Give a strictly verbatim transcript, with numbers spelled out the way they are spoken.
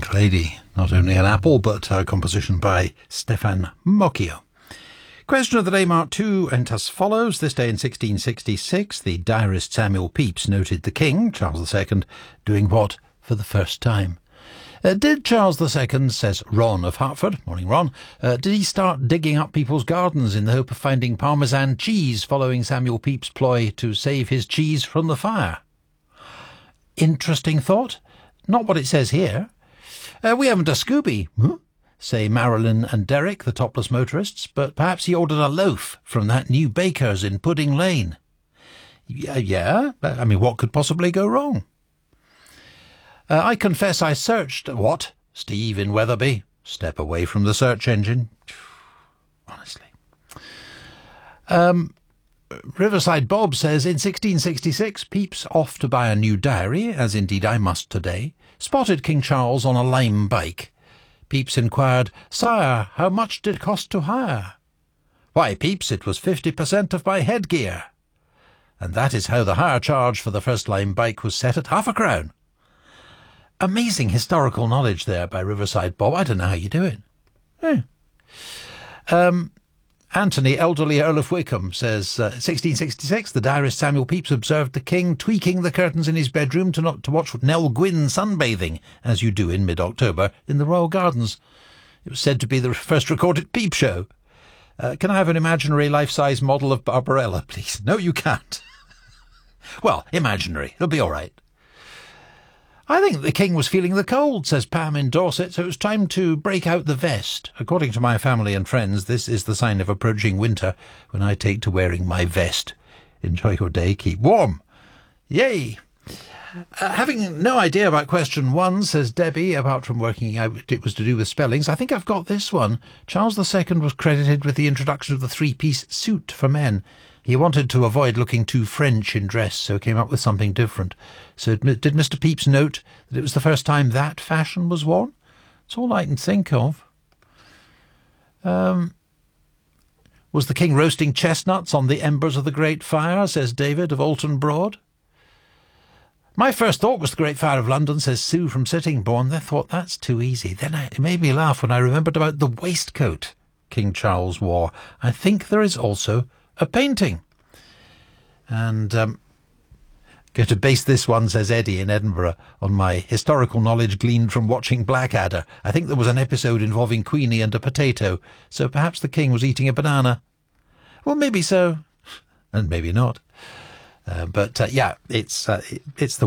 Pink Lady, not only an apple, but a composition by Stefan Mocchio. Question of the day, mark two, and as follows. This day in sixteen sixty-six, the diarist Samuel Pepys noted the King, Charles the Second, doing what for the first time? Uh, did Charles the Second, says Ron of Hertford, morning Ron, uh, did he start digging up people's gardens in the hope of finding Parmesan cheese following Samuel Pepys' ploy to save his cheese from the fire? Interesting thought. Not what it says here. Uh, we haven't a Scooby, huh? Say Marilyn and Derek, the topless motorists, but perhaps he ordered a loaf from that new baker's in Pudding Lane. Yeah, yeah, I mean, what could possibly go wrong? Uh, I confess I searched... What? Steve in Wetherby? Step away from the search engine. Honestly. Um... Riverside Bob says, in sixteen sixty-six, Pepys, off to buy a new diary, as indeed I must today, spotted King Charles on a lime bike. Pepys inquired, "Sire, how much did it cost to hire?" "Why, Pepys, it was fifty percent of my headgear." And that is how the hire charge for the first lime bike was set at half a crown. Amazing historical knowledge there by Riverside Bob. I don't know how you do it. Eh. Um... Anthony, elderly Earl of Wickham, says, uh, sixteen sixty-six, the diarist Samuel Pepys observed the King tweaking the curtains in his bedroom to not to watch Nell Gwyn sunbathing, as you do in mid-October, in the Royal Gardens. It was said to be the first recorded peep show. Uh, can I have an imaginary life-size model of Barbarella, please? No, you can't. Well, imaginary. It'll be all right. I think the King was feeling the cold, says Pam in Dorset, so it was time to break out the vest. According to my family and friends, this is the sign of approaching winter when I take to wearing my vest. Enjoy your day, keep warm. Yay! Uh, having no idea about question one, says Debbie, apart from working out it was to do with spellings, I think I've got this one. Charles the Second was credited with the introduction of the three-piece suit for men. He wanted to avoid looking too French in dress, so came up with something different. So did Mister Pepys note that it was the first time that fashion was worn? It's all I can think of. Um, was the King roasting chestnuts on the embers of the Great Fire, says David of Alton Broad? My first thought was the Great Fire of London, says Sue from Sittingbourne. I thought, that's too easy. Then I, it made me laugh when I remembered about the waistcoat King Charles wore. I think there is also a painting. And um, going to base this one, says Eddie in Edinburgh, on my historical knowledge gleaned from watching Blackadder. I think there was an episode involving Queenie and a potato, so perhaps the King was eating a banana. Well, maybe so, and maybe not. Uh, but uh, yeah, it's uh, it's the